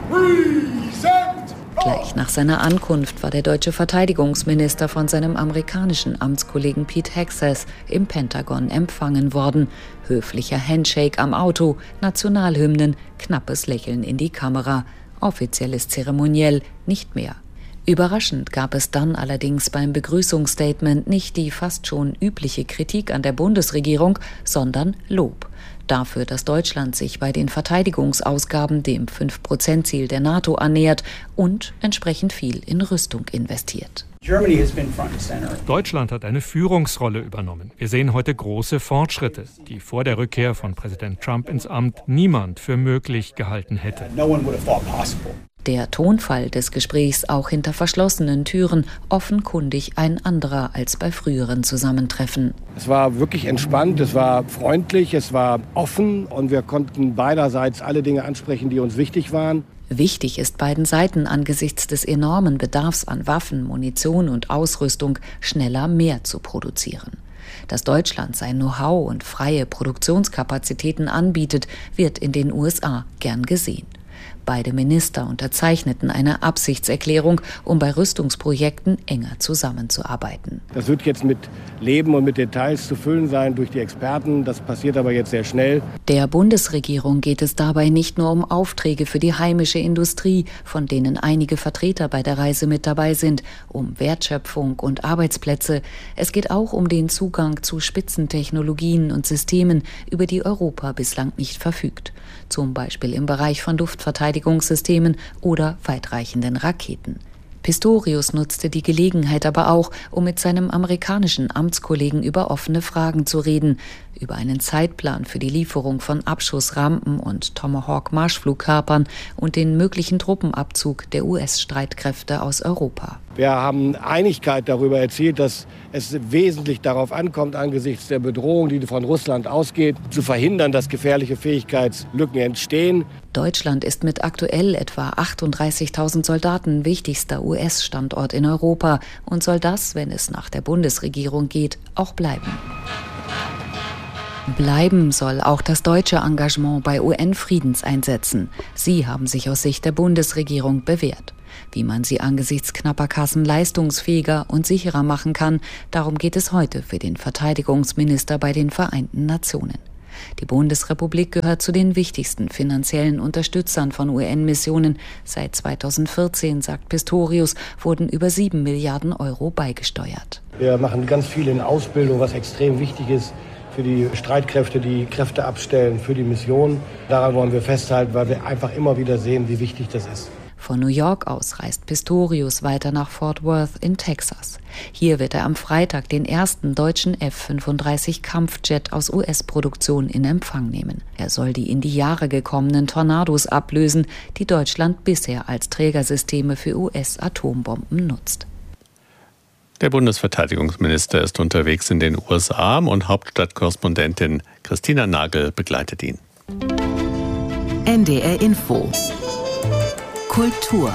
Gleich nach seiner Ankunft war der deutsche Verteidigungsminister von seinem amerikanischen Amtskollegen Pete Hegseth im Pentagon empfangen worden. Höflicher Handshake am Auto, Nationalhymnen, knappes Lächeln in die Kamera. Offizielles Zeremoniell nicht mehr. Überraschend gab es dann allerdings beim Begrüßungsstatement nicht die fast schon übliche Kritik an der Bundesregierung, sondern Lob. Dafür, dass Deutschland sich bei den Verteidigungsausgaben dem fünf Prozent Ziel der NATO annähert und entsprechend viel in Rüstung investiert. Deutschland hat eine Führungsrolle übernommen. Wir sehen heute große Fortschritte, die vor der Rückkehr von Präsident Trump ins Amt niemand für möglich gehalten hätte. Der Tonfall des Gesprächs auch hinter verschlossenen Türen offenkundig ein anderer als bei früheren Zusammentreffen. Es war wirklich entspannt, es war freundlich, es war offen und wir konnten beiderseits alle Dinge ansprechen, die uns wichtig waren. Wichtig ist beiden Seiten angesichts des enormen Bedarfs an Waffen, Munition und Ausrüstung schneller mehr zu produzieren. Dass Deutschland sein Know-how und freie Produktionskapazitäten anbietet, wird in den U S A gern gesehen. Beide Minister unterzeichneten eine Absichtserklärung, um bei Rüstungsprojekten enger zusammenzuarbeiten. Das wird jetzt mit Leben und mit Details zu füllen sein durch die Experten. Das passiert aber jetzt sehr schnell. Der Bundesregierung geht es dabei nicht nur um Aufträge für die heimische Industrie, von denen einige Vertreter bei der Reise mit dabei sind, um Wertschöpfung und Arbeitsplätze. Es geht auch um den Zugang zu Spitzentechnologien und Systemen, über die Europa bislang nicht verfügt. Zum Beispiel im Bereich von Luftverteidigungssystemen oder weitreichenden Raketen. Pistorius nutzte die Gelegenheit aber auch, um mit seinem amerikanischen Amtskollegen über offene Fragen zu reden, über einen Zeitplan für die Lieferung von Abschussrampen und Tomahawk-Marschflugkörpern und den möglichen Truppenabzug der U S-Streitkräfte aus Europa. Wir haben Einigkeit darüber erzielt, dass es wesentlich darauf ankommt, angesichts der Bedrohung, die von Russland ausgeht, zu verhindern, dass gefährliche Fähigkeitslücken entstehen. Deutschland ist mit aktuell etwa achtunddreißigtausend Soldaten wichtigster U S-Standort in Europa und soll das, wenn es nach der Bundesregierung geht, auch bleiben. Bleiben soll auch das deutsche Engagement bei U N-Friedenseinsätzen. Sie haben sich aus Sicht der Bundesregierung bewährt. Wie man sie angesichts knapper Kassen leistungsfähiger und sicherer machen kann, darum geht es heute für den Verteidigungsminister bei den Vereinten Nationen. Die Bundesrepublik gehört zu den wichtigsten finanziellen Unterstützern von U N-Missionen. Seit zweitausendvierzehn, sagt Pistorius, wurden über sieben Milliarden Euro beigesteuert. Wir machen ganz viel in Ausbildung, was extrem wichtig ist für die Streitkräfte, die Kräfte abstellen, für die Mission. Daran wollen wir festhalten, weil wir einfach immer wieder sehen, wie wichtig das ist. Von New York aus reist Pistorius weiter nach Fort Worth in Texas. Hier wird er am Freitag den ersten deutschen F fünfunddreißig Kampfjet aus U S-Produktion in Empfang nehmen. Er soll die in die Jahre gekommenen Tornados ablösen, die Deutschland bisher als Trägersysteme für U S-Atombomben nutzt. Der Bundesverteidigungsminister ist unterwegs in den U S A und Hauptstadtkorrespondentin Christina Nagel begleitet ihn. N D R Info Kultur.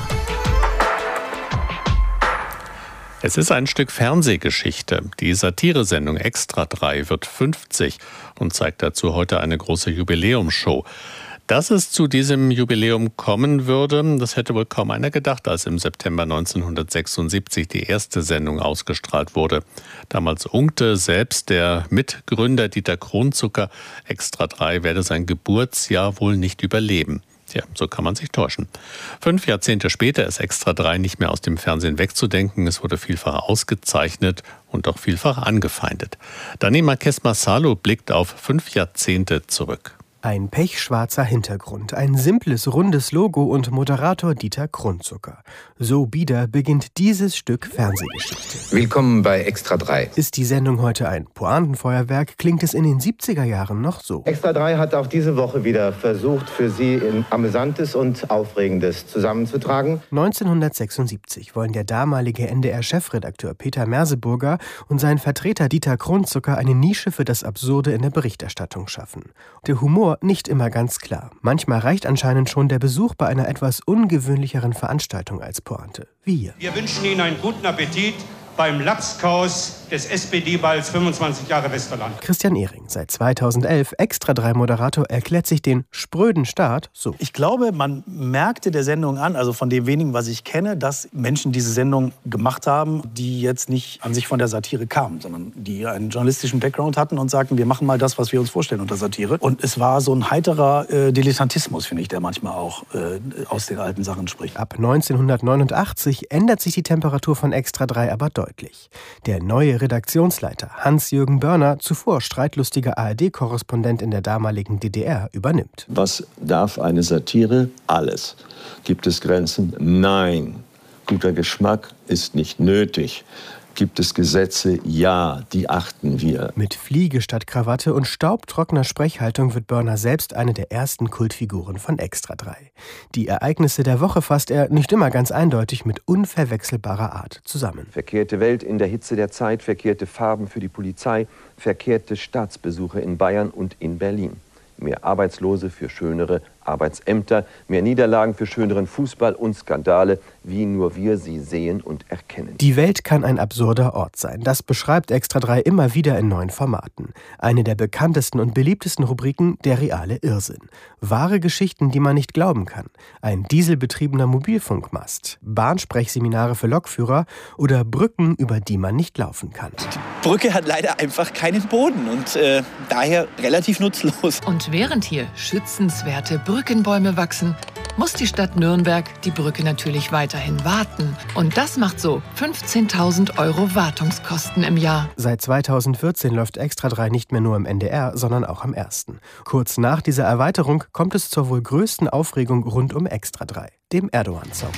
Es ist ein Stück Fernsehgeschichte. Die Satiresendung Extra drei wird fünfzig und zeigt dazu heute eine große Jubiläumsshow. Dass es zu diesem Jubiläum kommen würde, das hätte wohl kaum einer gedacht, als im September neunzehnhundertsechsundsiebzig die erste Sendung ausgestrahlt wurde. Damals unkte selbst der Mitgründer Dieter Kronzucker, Extra drei werde sein Geburtsjahr wohl nicht überleben. Ja, so kann man sich täuschen. Fünf Jahrzehnte später ist Extra drei nicht mehr aus dem Fernsehen wegzudenken. Es wurde vielfach ausgezeichnet und auch vielfach angefeindet. Dani Marquez Massalo blickt auf fünf Jahrzehnte zurück. Ein pechschwarzer Hintergrund, ein simples, rundes Logo und Moderator Dieter Kronzucker. So bieder beginnt dieses Stück Fernsehgeschichte. Willkommen bei Extra drei. Ist die Sendung heute ein Pointenfeuerwerk, klingt es in den siebziger Jahren noch so. Extra drei hat auch diese Woche wieder versucht, für Sie Amüsantes und Aufregendes zusammenzutragen. neunzehnhundertsechsundsiebzig wollen der damalige N D R-Chefredakteur Peter Merseburger und sein Vertreter Dieter Kronzucker eine Nische für das Absurde in der Berichterstattung schaffen. Der Humor nicht immer ganz klar. Manchmal reicht anscheinend schon der Besuch bei einer etwas ungewöhnlicheren Veranstaltung als Pointe. Wie hier. Wir wünschen Ihnen einen guten Appetit beim Lapskaus des S P D-Balls fünfundzwanzig Jahre Westerland. Christian Ehring, seit zweitausendelf Extra drei Moderator, erklärt sich den spröden Start so. Ich glaube, man merkte der Sendung an, also von dem wenigen, was ich kenne, dass Menschen diese Sendung gemacht haben, die jetzt nicht an sich von der Satire kamen, sondern die einen journalistischen Background hatten und sagten, wir machen mal das, was wir uns vorstellen unter Satire. Und es war so ein heiterer äh, Dilettantismus, finde ich, der manchmal auch äh, aus den alten Sachen spricht. Ab neunzehnhundertneunundachtzig ändert sich die Temperatur von Extra drei aber deutlich. Der neue Redaktionsleiter Hans-Jürgen Börner, zuvor streitlustiger A R D-Korrespondent in der damaligen D D R, übernimmt. Was darf eine Satire? Alles. Gibt es Grenzen? Nein. Guter Geschmack ist nicht nötig. Gibt es Gesetze? Ja, die achten wir. Mit Fliege statt Krawatte und staubtrockener Sprechhaltung wird Börner selbst eine der ersten Kultfiguren von Extra drei. Die Ereignisse der Woche fasst er, nicht immer ganz eindeutig, mit unverwechselbarer Art zusammen. Verkehrte Welt in der Hitze der Zeit, verkehrte Farben für die Polizei, verkehrte Staatsbesuche in Bayern und in Berlin. Mehr Arbeitslose für schönere Arbeitsämter, mehr Niederlagen für schöneren Fußball und Skandale, wie nur wir sie sehen und erkennen. Die Welt kann ein absurder Ort sein. Das beschreibt Extra drei immer wieder in neuen Formaten. Eine der bekanntesten und beliebtesten Rubriken, der reale Irrsinn. Wahre Geschichten, die man nicht glauben kann. Ein dieselbetriebener Mobilfunkmast, Bahnsprechseminare für Lokführer oder Brücken, über die man nicht laufen kann. Die Brücke hat leider einfach keinen Boden und äh, daher relativ nutzlos. Und während hier schützenswerte Brückenbäume wachsen, muss die Stadt Nürnberg die Brücke natürlich weiterhin warten. Und das macht so fünfzehntausend Euro Wartungskosten im Jahr. Seit zweitausendvierzehn läuft Extra drei nicht mehr nur im N D R, sondern auch am ersten. Kurz nach dieser Erweiterung kommt es zur wohl größten Aufregung rund um Extra drei, dem Erdogan-Song.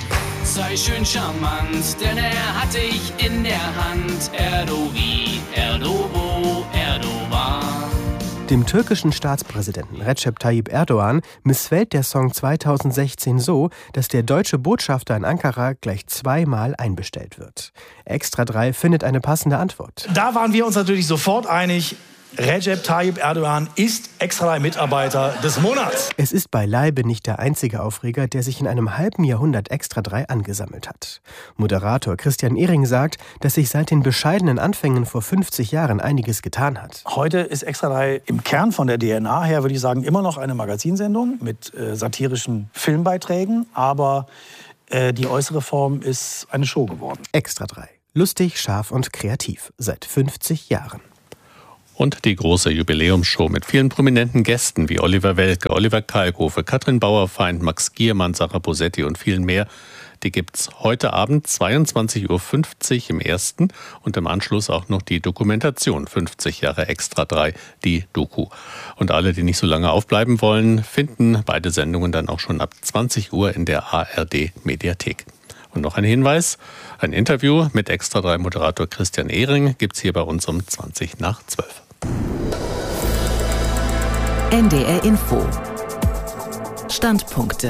sei schön charmant, denn er hat dich in der Hand. Erdovi, Erdobo, Erdogan. Dem türkischen Staatspräsidenten Recep Tayyip Erdogan missfällt der Song zweitausendsechzehn so, dass der deutsche Botschafter in Ankara gleich zweimal einbestellt wird. Extra drei findet eine passende Antwort. Da waren wir uns natürlich sofort einig. Recep Tayyip Erdogan ist Extra drei Mitarbeiter des Monats. Es ist beileibe nicht der einzige Aufreger, der sich in einem halben Jahrhundert Extra drei angesammelt hat. Moderator Christian Ehring sagt, dass sich seit den bescheidenen Anfängen vor fünfzig Jahren einiges getan hat. Heute ist Extra drei im Kern von der D N A her, würde ich sagen, immer noch eine Magazinsendung mit äh, satirischen Filmbeiträgen. Aber äh, die äußere Form ist eine Show geworden. Extra drei. Lustig, scharf und kreativ. Seit fünfzig Jahren. Und die große Jubiläumsshow mit vielen prominenten Gästen wie Oliver Welke, Oliver Kalkofe, Katrin Bauerfeind, Max Giermann, Sarah Bosetti und vielen mehr. Die gibt's heute Abend zweiundzwanzig Uhr fünfzig im ersten und im Anschluss auch noch die Dokumentation fünfzig Jahre Extra drei, die Doku. Und alle, die nicht so lange aufbleiben wollen, finden beide Sendungen dann auch schon ab zwanzig Uhr in der A R D Mediathek. Und noch ein Hinweis, ein Interview mit Extra drei Moderator Christian Ehring gibt's hier bei uns um zwanzig nach zwölf. N D R Info. Standpunkte.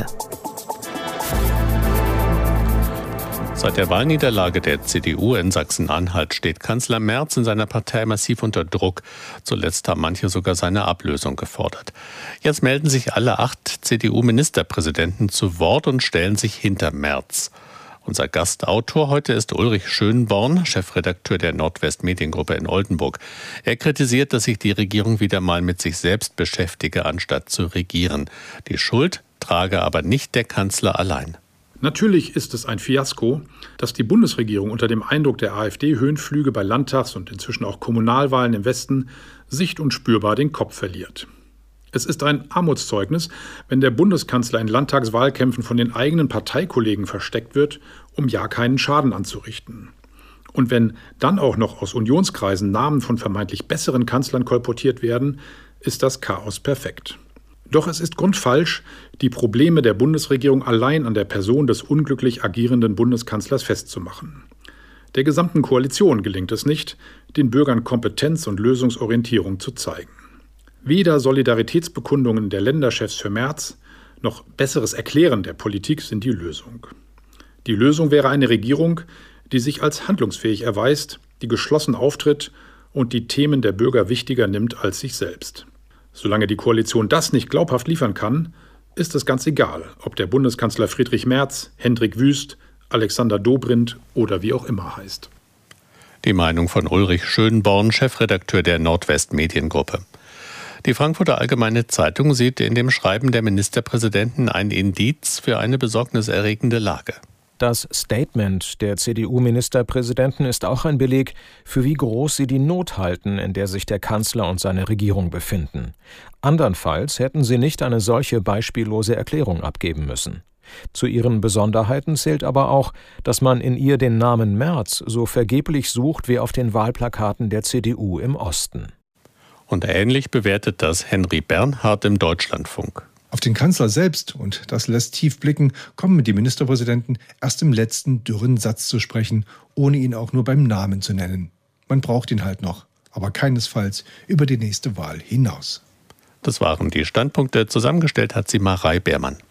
Seit der Wahlniederlage der C D U in Sachsen-Anhalt steht Kanzler Merz in seiner Partei massiv unter Druck. Zuletzt haben manche sogar seine Ablösung gefordert. Jetzt melden sich alle acht C D U-Ministerpräsidenten zu Wort und stellen sich hinter Merz. Unser Gastautor heute ist Ulrich Schönborn, Chefredakteur der Nordwest-Mediengruppe in Oldenburg. Er kritisiert, dass sich die Regierung wieder mal mit sich selbst beschäftige, anstatt zu regieren. Die Schuld trage aber nicht der Kanzler allein. Natürlich ist es ein Fiasko, dass die Bundesregierung unter dem Eindruck der AfD-Höhenflüge bei Landtags- und inzwischen auch Kommunalwahlen im Westen sicht- und spürbar den Kopf verliert. Es ist ein Armutszeugnis, wenn der Bundeskanzler in Landtagswahlkämpfen von den eigenen Parteikollegen versteckt wird, um ja keinen Schaden anzurichten. Und wenn dann auch noch aus Unionskreisen Namen von vermeintlich besseren Kanzlern kolportiert werden, ist das Chaos perfekt. Doch es ist grundfalsch, die Probleme der Bundesregierung allein an der Person des unglücklich agierenden Bundeskanzlers festzumachen. Der gesamten Koalition gelingt es nicht, den Bürgern Kompetenz und Lösungsorientierung zu zeigen. Weder Solidaritätsbekundungen der Länderchefs für Merz noch besseres Erklären der Politik sind die Lösung. Die Lösung wäre eine Regierung, die sich als handlungsfähig erweist, die geschlossen auftritt und die Themen der Bürger wichtiger nimmt als sich selbst. Solange die Koalition das nicht glaubhaft liefern kann, ist es ganz egal, ob der Bundeskanzler Friedrich Merz, Hendrik Wüst, Alexander Dobrindt oder wie auch immer heißt. Die Meinung von Ulrich Schönborn, Chefredakteur der Nordwest-Mediengruppe. Die Frankfurter Allgemeine Zeitung sieht in dem Schreiben der Ministerpräsidenten ein Indiz für eine besorgniserregende Lage. Das Statement der C D U-Ministerpräsidenten ist auch ein Beleg, für wie groß sie die Not halten, in der sich der Kanzler und seine Regierung befinden. Andernfalls hätten sie nicht eine solche beispiellose Erklärung abgeben müssen. Zu ihren Besonderheiten zählt aber auch, dass man in ihr den Namen Merz so vergeblich sucht wie auf den Wahlplakaten der C D U im Osten. Und ähnlich bewertet das Henry Bernhard im Deutschlandfunk. Auf den Kanzler selbst, und das lässt tief blicken, kommen die Ministerpräsidenten erst im letzten dürren Satz zu sprechen, ohne ihn auch nur beim Namen zu nennen. Man braucht ihn halt noch, aber keinesfalls über die nächste Wahl hinaus. Das waren die Standpunkte. Zusammengestellt hat sie Marei Beermann.